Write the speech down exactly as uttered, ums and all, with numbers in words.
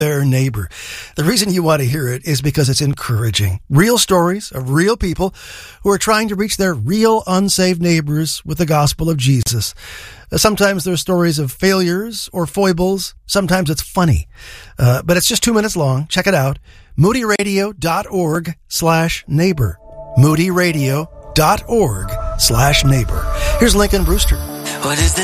their neighbor. The reason you want to hear it is because it's encouraging. Real stories of real people who are trying to reach their real unsaved neighbors with the gospel of Jesus. Sometimes they're stories of failures or foibles. Sometimes it's funny. Uh, but it's just two minutes long. Check it out. moodyradio.org slash neighbor. moodyradio.org slash neighbor. Here's Lincoln Brewster. What is this?